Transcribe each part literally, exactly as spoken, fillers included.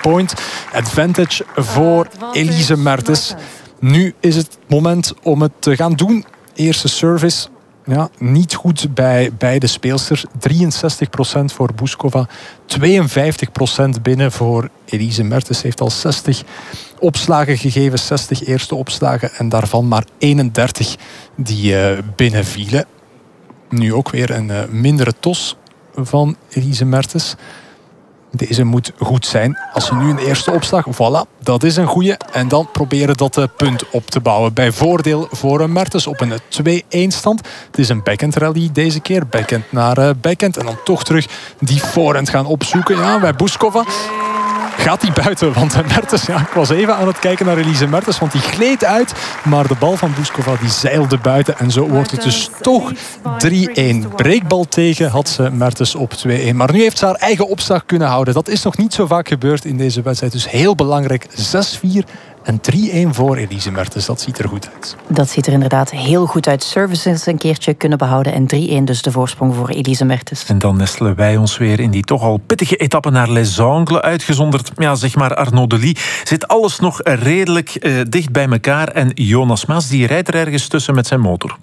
point advantage voor Elise Mertens. Nu is het moment om het te gaan doen. Eerste service. Ja, niet goed bij beide speelsters. drieënzestig procent voor Bouzkova. tweeënvijftig procent binnen voor Elise Mertens. Heeft al zestig opslagen gegeven. zestig eerste opslagen. En daarvan maar eenendertig die uh, binnenvielen. Nu ook weer een uh, mindere tos van Elise Mertens. Deze moet goed zijn. Als ze nu een eerste opslag, voilà, dat is een goeie. En dan proberen dat uh, punt op te bouwen. Bij voordeel voor uh, Mertens op een twee-een stand. Het is een backhand rally deze keer. Backhand naar uh, backhand. En dan toch terug die voorhand gaan opzoeken. Ja, bij Bouzkova gaat die buiten. Want uh, Mertens, ja, ik was even aan het kijken naar Elise Mertens. Want die gleed uit. Maar de bal van Bouzkova die zeilde buiten. En zo wordt het dus toch drie-een. Breekbal tegen had ze Mertens op twee-een. Maar nu heeft ze haar eigen opslag kunnen houden. Dat is nog niet zo vaak gebeurd in deze wedstrijd. Dus heel belangrijk. zes-vier en drie-een voor Elise Mertens. Dat ziet er goed uit. Dat ziet er inderdaad heel goed uit. Services een keertje kunnen behouden. En drie-een dus de voorsprong voor Elise Mertens. En dan nestelen wij ons weer in die toch al pittige etappe naar Les Angles. Uitgezonderd, ja, zeg maar Arnaud Delis. Zit alles nog redelijk uh, dicht bij elkaar. En Jonas Maas die rijdt er ergens tussen met zijn motor.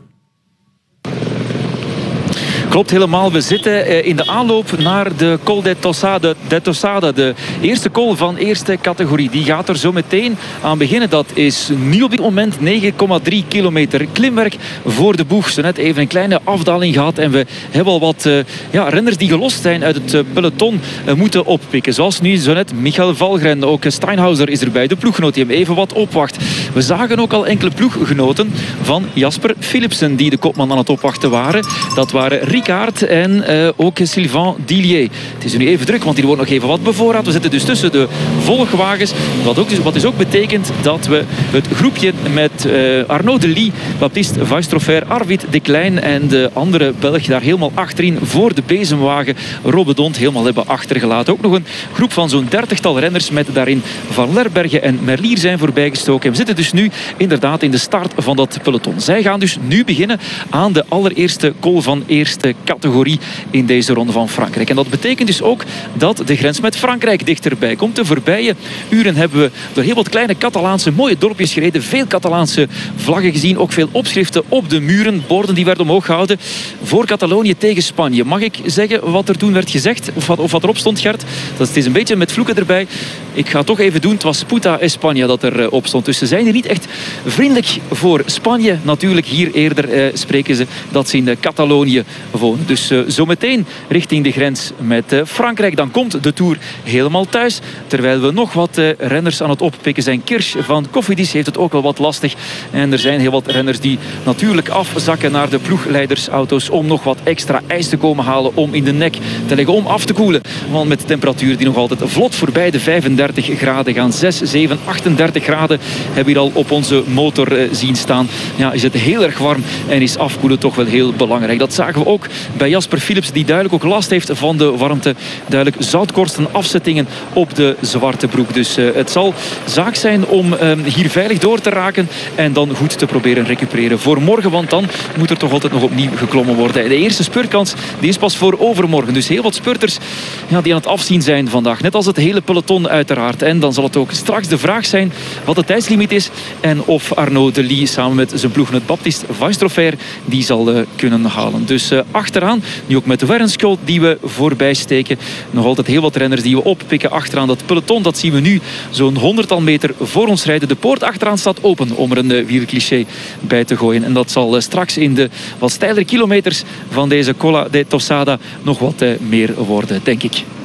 Klopt helemaal. We zitten in de aanloop naar de Col de Tossade. De Tossade, de eerste col van eerste categorie. Die gaat er zo meteen aan beginnen. Dat is nu op dit moment negen komma drie kilometer klimwerk voor de boeg. Zo net even een kleine afdaling gehad. En we hebben al wat uh, ja, renners die gelost zijn uit het uh, peloton uh, moeten oppikken. Zoals nu zo net Michael Valgren. Ook Steinhauser is erbij. De ploeggenoot die hem even wat opwacht. We zagen ook al enkele ploeggenoten van Jasper Philipsen die de kopman aan het opwachten waren. Dat waren Ricard en uh, ook Sylvain Dillier. Het is nu even druk, want hier wordt nog even wat bevoorraad. We zitten dus tussen de volgwagens. Wat, ook dus, wat dus ook betekent dat we het groepje met uh, Arnaud Delis, Baptiste Vaistrofer, Arvid de Klein en de andere Belg daar helemaal achterin voor de bezemwagen Robbe Dont helemaal hebben achtergelaten. Ook nog een groep van zo'n dertigtal renners met daarin Van Lerbergen en Merlier zijn voorbijgestoken. We zitten dus nu inderdaad in de start van dat peloton. Zij gaan dus nu beginnen aan de allereerste col van eerste categorie in deze ronde van Frankrijk. En dat betekent dus ook dat de grens met Frankrijk dichterbij komt. De voorbije uren hebben we door heel wat kleine Catalaanse mooie dorpjes gereden. Veel Catalaanse vlaggen gezien. Ook veel opschriften op de muren. Borden die werden omhoog gehouden voor Catalonië tegen Spanje. Mag ik zeggen wat er toen werd gezegd? Of wat, of wat erop stond, Gert? Dat is een beetje met vloeken erbij. Ik ga het toch even doen. Het was Puta España dat erop stond. Dus ze zijn hier niet echt vriendelijk voor Spanje. Natuurlijk hier eerder eh, spreken ze dat ze in de Catalonië wonen. Dus uh, zometeen richting de grens met uh, Frankrijk. Dan komt de Tour helemaal thuis. Terwijl we nog wat uh, renners aan het oppikken zijn. Kirsch van Cofidis heeft het ook wel wat lastig. En er zijn heel wat renners die natuurlijk afzakken naar de ploegleidersauto's om nog wat extra ijs te komen halen om in de nek te leggen, om af te koelen. Want met de temperatuur die nog altijd vlot voorbij de vijfendertig graden gaan. zes, zeven, achtendertig graden hebben we hier al op onze motor uh, zien staan. Ja, is het heel erg warm en is afkoelen toch wel heel belangrijk. Dat zagen we ook bij Jasper Philips, die duidelijk ook last heeft van de warmte. Duidelijk zoutkorsten, afzettingen op de zwarte broek. Dus uh, het zal zaak zijn om uh, hier veilig door te raken en dan goed te proberen recupereren voor morgen, want dan moet er toch altijd nog opnieuw geklommen worden. De eerste spurtkans die is pas voor overmorgen. Dus heel wat spurters ja, die aan het afzien zijn vandaag. Net als het hele peloton uiteraard. En dan zal het ook straks de vraag zijn wat de tijdslimiet is en of Arnaud Delis samen met zijn ploeggenoot Baptiste Vaistrofer die zal uh, kunnen halen. Dus uh, achteraan, nu ook met de Wernskjold die we voorbij steken. Nog altijd heel wat renners die we oppikken achteraan dat peloton. Dat zien we nu zo'n honderdtal meter voor ons rijden. De poort achteraan staat open om er een uh, wielercliché bij te gooien. En dat zal uh, straks in de wat steilere kilometers van deze Colla de Tossada nog wat uh, meer worden, denk ik.